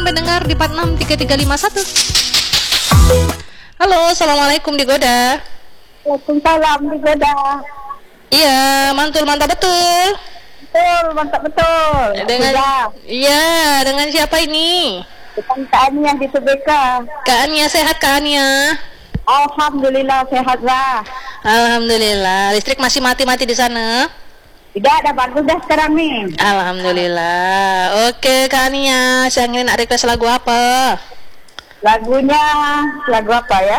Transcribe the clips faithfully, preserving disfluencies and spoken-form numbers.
Silakan mendengar di empat enam tiga tiga lima satu. Halo, assalamualaikum Digoda. Waalaikumsalam Digoda. Iya, mantul mantap betul. Betul, mantap betul. Dengan iya, dengan siapa ini? Dengan Kak Ania di T B K. Kak Ania, sehat Kak Ania? Alhamdulillah sehat lah. Alhamdulillah. Listrik masih mati-mati di sana? Tidak ada, bagus dah sekarang nih. Alhamdulillah. Oke Kak Ania, siang ini nak request lagu apa? Lagunya lagu apa ya?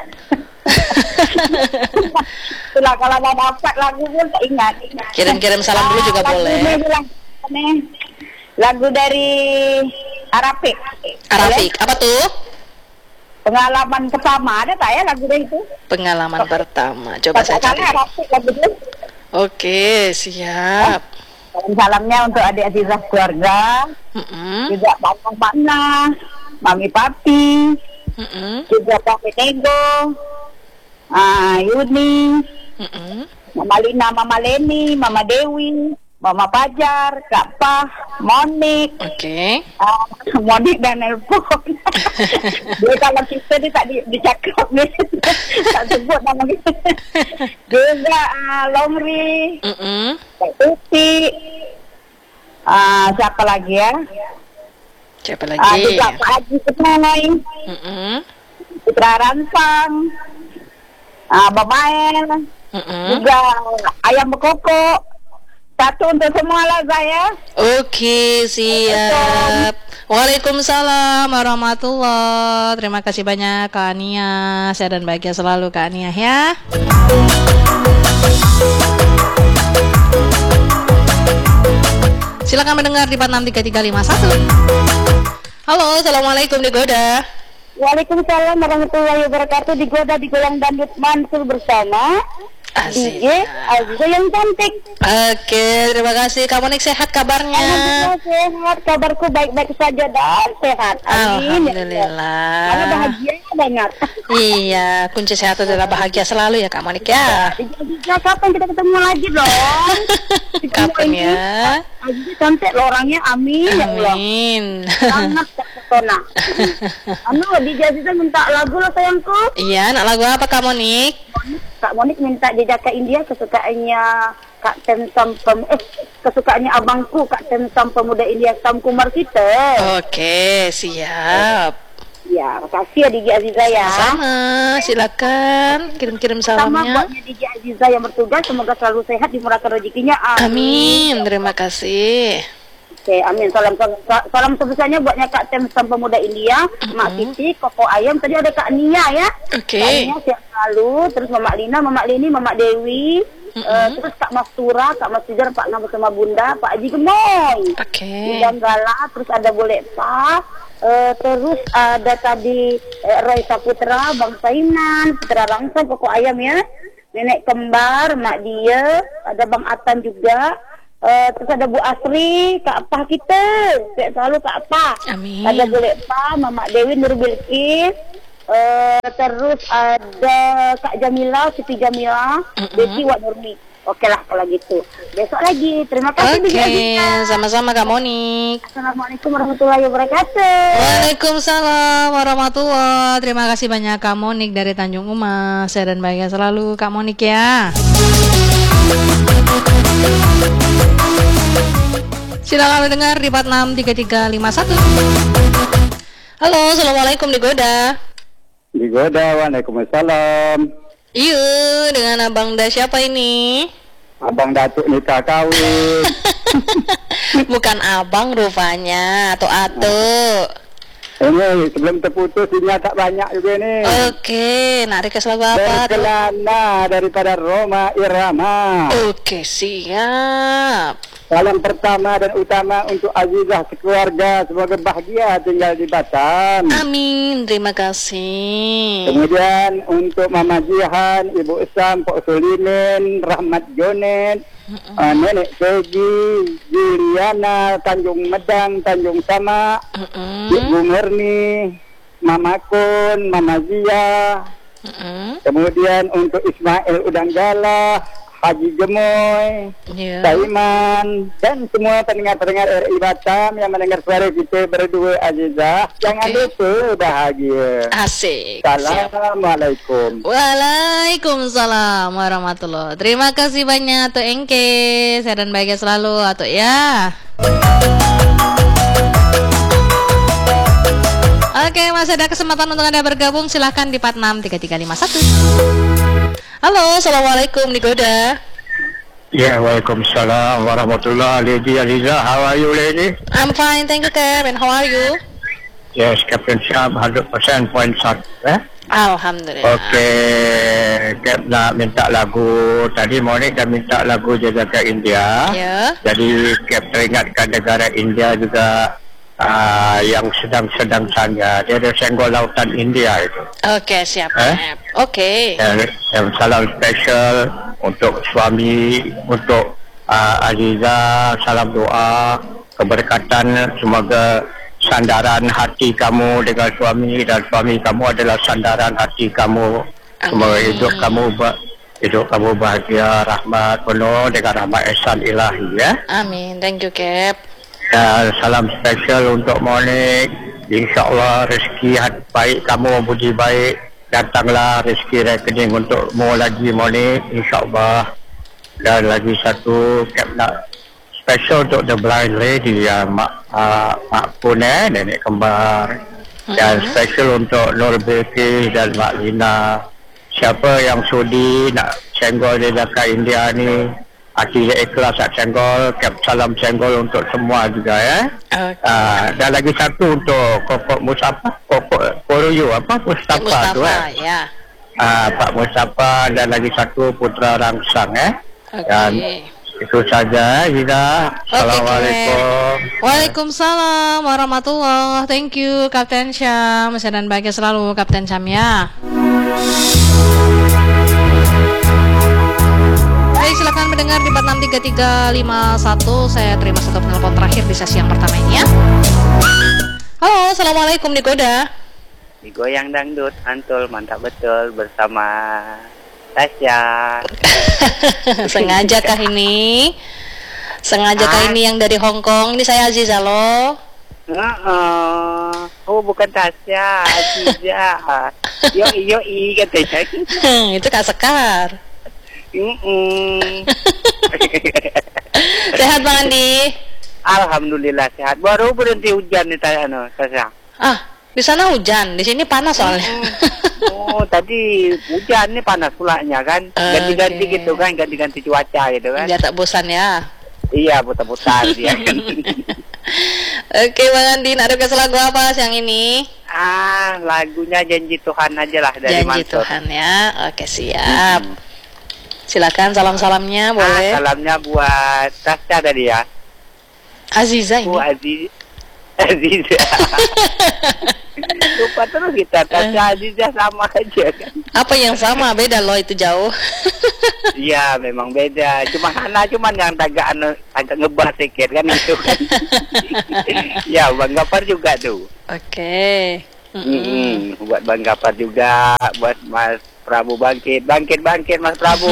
Itulah kalau nggak dapat lagu pun tak ingat. Kirim-kirim salam dulu juga lagu boleh. Ini, lagu dari Arafik. Arafik, apa tuh? Pengalaman pertama, ada tak ya lagu dari itu? Pengalaman pertama. Coba saya cari. Arafik lagu itu. Oke, siap. Salam salamnya untuk adik Azizah keluarga, Mm-mm. juga Bang Mana, Mami Papi, Mm-mm. juga Papi Nego, ah, Yuni, Mm-mm. Mama Lina, Mama Leni, Mama Dewi, Mama Pajar, Kak Pah, Monik, Oke. ah, Monik dan Nelpon. Dia kalau kita dia tak di, dicakap ni, tak sebut nama kita. Juga ah, Longri, Mm-mm. Kak Tuti, ah, siapa lagi ya? Siapa Ah, lagi? juga Pak Haji Kemoy, Mm-mm. Putra Ransang, ah, Bamael, Mm-mm. juga Ayam Bekoko. Satu untuk semua lah saya. Oke, siap. Waalaikumsalam warahmatullahi. Terima kasih banyak Kak Ania. Sehat dan bahagia selalu Kak Ania ya. Silakan mendengar di empat enam tiga tiga lima satu. Halo, assalamualaikum Digoda. Waalaikumsalam warahmatullahi wabarakatuh. Digoda di Golang Dandut Mansur bersama Asik. D J Aziza yang cantik. Oke, terima kasih. Kamu nih sehat kabarnya? Alhamdulillah sehat, kabarku baik-baik saja dan sehat. Amin. Alhamdulillah. Karena bahagia banget. Iya, kunci sehat adalah bahagia selalu ya Kak Monik ya. Aziza, kapan kita ketemu lagi dong? Kapan ya? Aziza cantik loh orangnya, amin ya Allah. Amin. Sangat terpesona. Anu, D J Aziza minta lagu loh sayangku. Iya, nak lagu apa Kak Monik? Kak Monik minta Jejaka India kesukaannya Kak Tensam Pem eh kesukaannya abangku Kak Tensam Pemuda India Sam Kumar kita. Oke, siap. Ya, makasih ya D J Aziza ya. Sama, silakan kirim-kirim Sama salamnya. buatnya D J Aziza yang bertugas, semoga selalu sehat, dimurahkan rezekinya. Amin, terima kasih. Oke, amin. Salam salam, salam sebesarnya buatnya Kak Tensam Pemuda India, Mak Titi, Koko Ayam, tadi ada Kak Nia ya. Oke. Kak Nia sehat selalu, terus Mama Lina, Mama Leni, Mama Dewi, uh, terus Kak Mastura, Kak Mastura, Pak Nama bersama Bunda, Pak Haji Gemoy. Oke. Dan Gala, terus ada Boleh Pak, uh, terus ada tadi uh, Roy Saputra, Bang Sainan, Putra Rangsa, Koko Ayam ya, Nenek Kembar, Mak dia, ada Bang Atan juga. Uh, terus ada Bu Asri, Kak Pah kita, sehat selalu Kak Pah. Amin. Ada Boleh Pak, Mama Dewi, Nur Bilkis, uh, terus ada Kak Jamila, Siti Jamila, Desi Wak Nurmi. Oke lah kalau gitu. Besok lagi. Terima kasih. Oke, sama-sama Kak Monik. Assalamualaikum warahmatullahi wabarakatuh. Waalaikumsalam warahmatullahi. Terima kasih banyak Kak Monik dari Tanjung Uma. Sehat dan bahagia selalu Kak Monik ya. Silakan mendengar di empat enam tiga tiga lima satu. Halo, assalamualaikum Digoda. Digoda, waalaikumsalam. Iya, dengan Abang Da siapa ini? Abang Datuk nikah kawin. Bukan abang rupanya, atau atuk. Ini sebelum terputus ini tak banyak juga nih. Oke, nak request lagu apa? Berkelana daripada Roma Irama. Oke, siap. Salam pertama dan utama untuk Azizah sekeluarga, semoga bahagia tinggal di Batam. Amin, terima kasih. Kemudian untuk Mama Jihan, Ibu Esam, Pak Sulimin, Rahmat Jonet, uh, Nenek Pegi, Juliana, Tanjung Medang, Tanjung Sama, Mm-mm. Ibu Murni, Mama Kun, Mama Zia. Mm-mm. Kemudian untuk Ismail Udanggala, Haji Gemoy, Ya. Saiman, dan semua pendengar-pendengar R I Batam yang mendengar suara kita berdua Azizah. Jangan Oke. lupa bahagia. Asik. Siap. Assalamualaikum. Waalaikumsalam warahmatullahi. Terima kasih banyak Atuk Engke. Sehat dan bahagia selalu Atuk ya. Oke, masih ada kesempatan untuk Anda bergabung. Silahkan di empat enam tiga tiga lima satu. Halo, Assalamualaikum Nigoda. Yeah, Waalaikumsalam warahmatullahi Lady Aliza, how are you lady? I'm fine, thank you Cap. And how are you? Yes, Captain Syam one hundred percent point satu eh? Alhamdulillah. Okey, Cap nak minta lagu. Tadi morning dah minta lagu Jajaka India. Ya. Jadi Cap teringatkan negara India juga uh, yang sedang-sedang saja. Dia ada senggol lautan India itu. Oke, siap. Eh? Cap. Oke. Dan, dan salam spesial untuk suami, untuk uh, Aziza, salam doa, keberkatan, semoga sandaran hati kamu dengan suami dan suami kamu adalah sandaran hati kamu. Semoga hidup kamu ba- hidup kamu bahagia, rahmat penuh dengan rahmat ihsan ilahi ya. Amin. Thank you Cap. Dan salam spesial untuk Monik. InsyaAllah rezeki hati baik kamu, budi baik. Datanglah rezeki rekening untukmu lagi Monik, insyaAllah. Dan lagi satu Cap nak special untuk the blind lady ya, Mak uh, Mak Pun eh, nenek kembar. Dan Mhm. special untuk Nur Bilqis dan Mak Lina. Siapa yang sudi nak senggol dia dekat India ni, hati dia ikhlas nak senggol. Cap salam senggol untuk semua juga ya. Oke. Uh, dan lagi satu untuk Kokok Mustafa, Kokok Koruyu apa Mustafa, Mustafa tu eh. ya. Uh, Pak Mustafa dan lagi satu Putra Rangsang eh. Oke. Dan itu saja Zida. Assalamualaikum. Waalaikumsalam warahmatullahi. Thank you Kapten Syam. Sehat dan bahagia selalu Kapten Syam ya. Baik, silakan mendengar di empat enam tiga tiga lima satu. Saya terima satu penelpon terakhir di sesi yang pertama ini ya. Halo, Assalamualaikum Nigoda. Digoyang dangdut, Antul mantap betul bersama Tasya. Sengajakah ini? Sengajakah Ah. ini yang dari Hong Kong? Ini saya Aziza loh. Uh-uh. Oh bukan Tasya, Aziza. Yo yo i katanya. Itu Kak Sekar. Mm-mm. Sehat Bang Andi? Alhamdulillah sehat. Baru berhenti hujan nih Tasya, no, Tasya. Ah, di sana hujan, di sini panas soalnya. Oh tadi hujan nih panas pulanya kan. Ganti-ganti Oke. gitu kan, ganti-ganti cuaca gitu kan. Biar tak bosan ya. Iya putar-putar dia kan. Oke Bang Andi, nak request lagu apa siang ini? Ah lagunya Janji Tuhan aja lah dari Janji Mansur. Tuhan ya. Oke siap. Silakan salam-salamnya Ah, boleh. salamnya buat Tasya tadi ya. Aziza ini. Bu Aziz Aziza. Lupa terus kita Tasya Aziza sama aja kan. Apa yang sama? Beda loh, itu jauh. Iya memang beda. Cuma Hana cuman yang agak anu, agak ngebah sedikit kan itu kan. Ya Bang Gapar juga tuh. Oke. Mm-mm. Mm-mm. Buat Bang Gapar juga, buat Mas Prabu bangkit, bangkit bangkit Mas Prabu.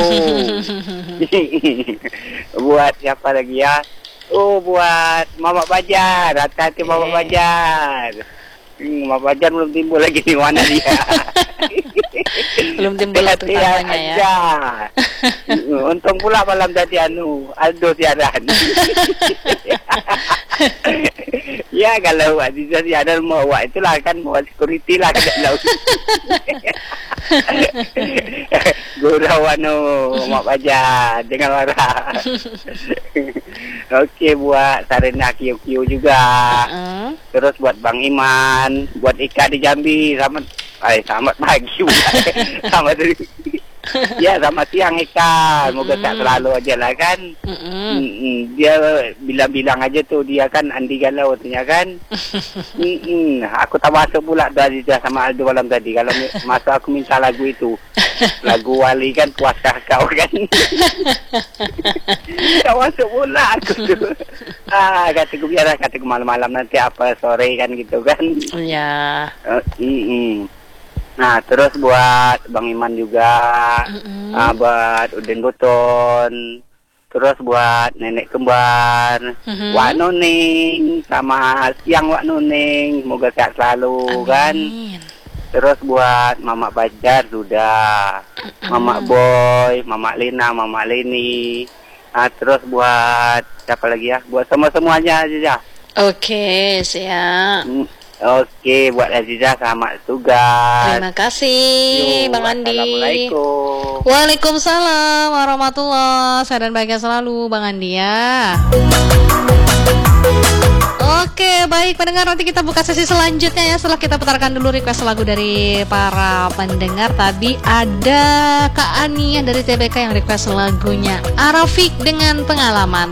Buat siapa lagi ya? Oh buat Mama Bajar, hati-hati Mama Eh. Bajar. Hmm, Mama Bajar belum timbul lagi di mana dia. Belum timbul Hati-hati namanya ya. aja. Untung pula malam tadi anu Aldo siaran. Ya kalau Aziza siaran mau wak itulah kan mau security lah kalau. Gurau anu Mak Bajar dengan warah. Oke buat Sarena Kiyo-Kiyo juga. Mm. Terus buat Bang Iman, buat Ika di Jambi, selamat, eh, selamat pagi juga. Selamat dari, ya selamat siang Ika, semoga sehat selalu aja lah kan. Mm-mm. Mm-mm. Dia bilang-bilang aja tuh dia kan Andi Galau katanya kan. Mm-mm. Aku tak masuk pula dari dia sama Aldo malam tadi. Kalau mi- masuk aku minta lagu itu, lagu Wali kan puaskah kau kan. Tak masuk pula aku tuh. Ah, kataku biar kataku malam-malam nanti apa sore kan gitu kan. Ya. Uh, mm-mm. Nah, terus buat Bang Iman juga, Mm-mm. ah, buat Udin Buton, terus buat nenek kembar, Mhm. Wak Nuning, sama siang Wak Nuning, semoga sehat selalu kan. Amin. Terus buat Mama Bajar sudah, Mama Boy, Mama Lina, Mama Leni. Ah, terus buat siapa lagi ya? Buat semua-semuanya aja. Oke, siap. Hmm, Oke, buat Aziza selamat tugas. Terima kasih, Yo, Bang Andi. Assalamualaikum. Waalaikumsalam warahmatullahi. Sehat dan bahagia selalu, Bang Andi ya. Oke, baik pendengar, nanti kita buka sesi selanjutnya ya. Setelah kita putarkan dulu request lagu dari para pendengar. Tadi ada Kak Ania dari T B K yang request lagunya Arafik dengan Pengalaman.